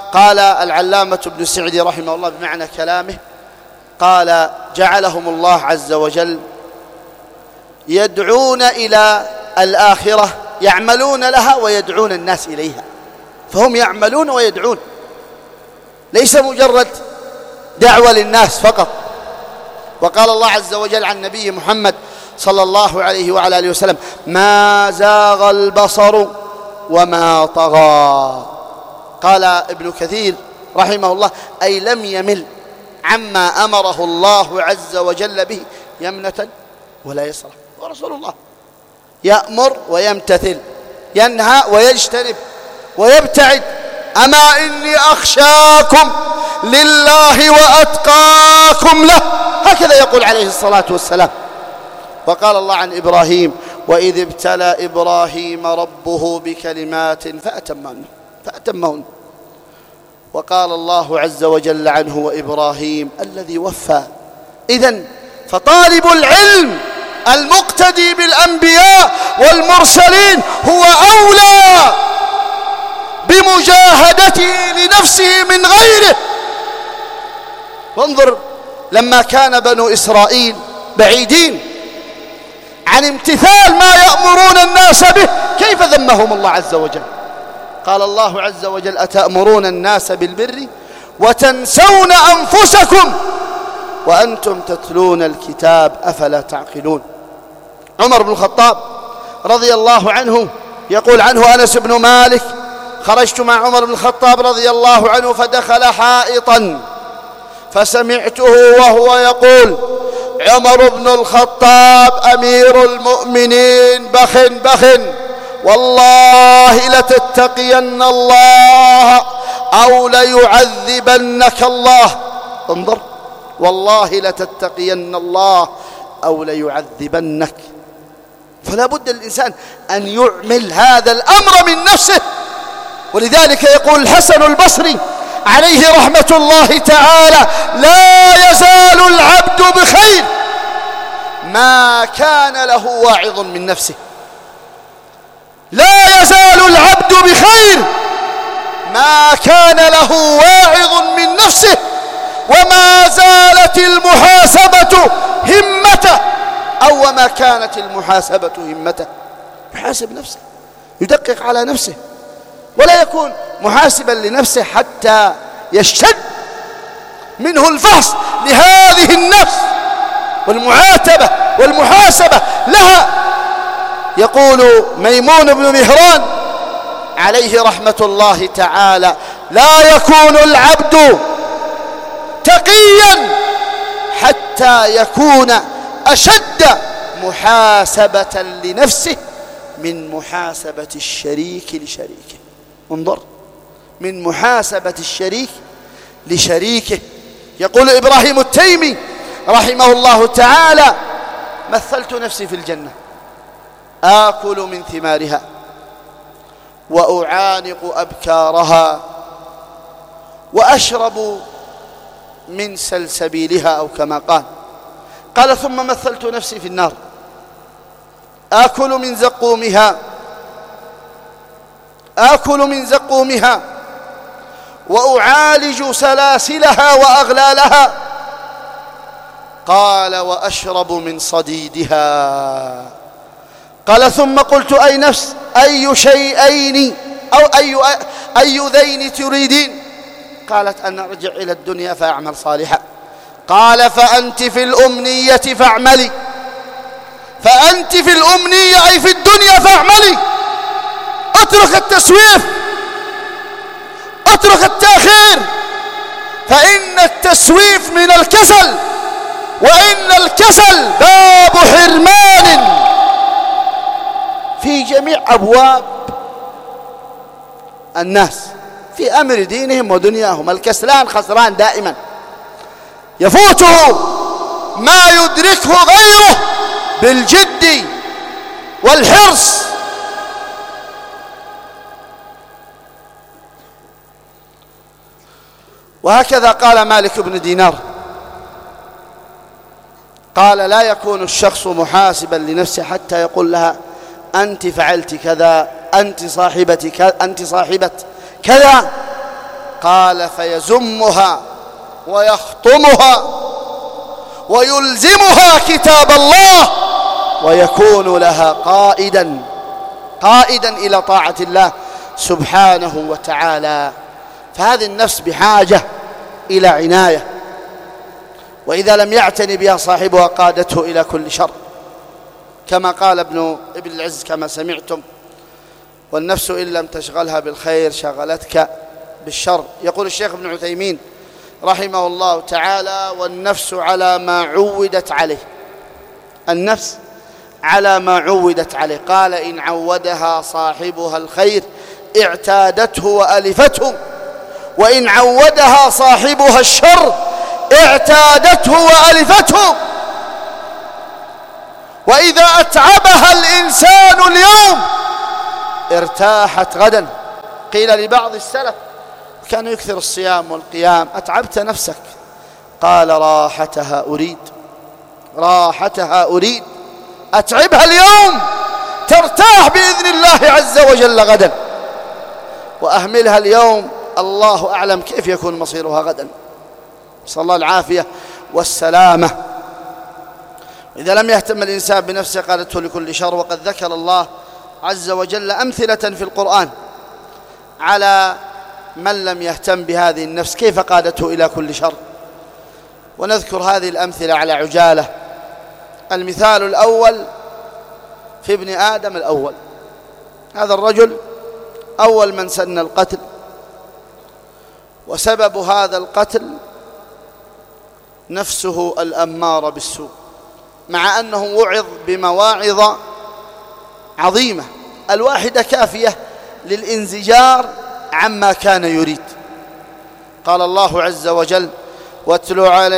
قال العلامة ابن سعدي رحمه الله بمعنى كلامه، قال: جعلهم الله عز وجل يدعون إلى الآخرة، يعملون لها ويدعون الناس إليها، فهم يعملون ويدعون، ليس مجرد دعوة للناس فقط. وقال الله عز وجل عن نبي محمد صلى الله عليه وعلى آله وسلم: ما زاغ البصر وما طغى. قال ابن كثير رحمه الله: أي لم يمل عما أمره الله عز وجل به يمنة ولا يسرى. ورسول الله يأمر ويمتثل، ينهى ويجتنب ويبتعد. أما إني أخشاكم لله وأتقاكم له، هكذا يقول عليه الصلاة والسلام. وقال الله عن إبراهيم: وإذ ابتلى إبراهيم ربه بكلمات فأتمهن. وقال الله عز وجل عنه: وإبراهيم الذي وفى. إذن فطالب العلم المقتدي بالأنبياء والمرسلين هو أولى بمجاهدته لنفسه من غيره. وانظر لما كان بنو إسرائيل بعيدين عن امتثال ما يأمرون الناس به، كيف ذمهم الله عز وجل؟ قال الله عز وجل: أتأمرون الناس بالبر وتنسون أنفسكم وأنتم تتلون الكتاب أفلا تعقلون. عمر بن الخطاب رضي الله عنه يقول عنه أنس بن مالك: خرجت مع عمر بن الخطاب رضي الله عنه فدخل حائطا فسمعته وهو يقول: عمر بن الخطاب أمير المؤمنين بخ بخ، والله لتتقين الله أو ليعذبنك الله. انظر، والله لتتقين الله أو ليعذبنك. فلا بد للإنسان أن يعمل هذا الأمر من نفسه. ولذلك يقول الحسن البصري عليه رحمة الله تعالى: لا يزال العبد بخير ما كان له واعظ من نفسه. لا يزال العبد بخير ما كان له واعظ من نفسه، وما زالت المحاسبة همته، أو وما كانت المحاسبة همته. يحاسب نفسه، يدقق على نفسه، ولا يكون محاسبا لنفسه حتى يشتد منه الفحص لهذه النفس والمعاتبة والمحاسبة لها. يقول ميمون بن مهران عليه رحمة الله تعالى: لا يكون العبد تقيا حتى يكون أشد محاسبة لنفسه من محاسبة الشريك لشريكه. انظر، من محاسبة الشريك لشريكه. يقول إبراهيم التيمي رحمه الله تعالى: مثلت نفسي في الجنة آكل من ثمارها وأعانق أبكارها وأشرب من سلسبيلها، أو كما قال ثم مثلت نفسي في النار آكل من زقومها وأعالج سلاسلها وأغلالها. قال: وأشرب من صديدها. قال: ثم قلت: أي نفس، أي شيئين أو أي ذين تريدين؟ قالت: أن أرجع إلى الدنيا فأعمل صالحا. قال: فأنت في الأمنية فاعملي، فأنت في الأمنية أي في الدنيا فاعملي. اترك التسويف، اترك التأخير، فإن التسويف من الكسل، وإن الكسل باب حرمان في جميع أبواب الناس في أمر دينهم ودنياهم. الكسلان خسران دائما، يفوته ما يدركه غيره بالجد والحرص. وهكذا قال مالك بن دينار، قال: لا يكون الشخص محاسبا لنفسه حتى يقول لها: أنت فعلت كذا، أنت صاحبة كذا، قال فيزمها ويخطمها ويلزمها كتاب الله ويكون لها قائدا إلى طاعة الله سبحانه وتعالى. فهذه النفس بحاجة إلى عناية، وإذا لم يعتني بها صاحبها قادته إلى كل شر، كما قال ابن العز كما سمعتم: والنفس إن لم تشغلها بالخير شغلتك بالشر. يقول الشيخ ابن عثيمين رحمه الله تعالى: والنفس على ما عودت عليه، النفس على ما عودت عليه. قال: إن عودها صاحبها الخير اعتادته وألفته، وإن عودها صاحبها الشر اعتادته وألفته. وإذا أتعبها الإنسان اليوم ارتاحت غدا. قيل لبعض السلف كان يكثر الصيام والقيام: أتعبت نفسك؟ قال: راحتها أريد. أتعبها اليوم ترتاح بإذن الله عز وجل غدا، وأهملها اليوم الله أعلم كيف يكون مصيرها غدا. نسأل الله العافية والسلامة. إذا لم يهتم الإنسان بنفسه قادته لكل شر. وقد ذكر الله عز وجل أمثلة في القرآن على من لم يهتم بهذه النفس كيف قادته إلى كل شر، ونذكر هذه الأمثلة على عجالة. المثال الأول في ابن آدم الأول، هذا الرجل أول من سن القتل، وسبب هذا القتل نفسه الأمارة بالسوء، مع أنه وعظ بمواعظ عظيمة، الواحدة كافية للانزجار عما كان يريد. قال الله عز وجل: واتل عليهم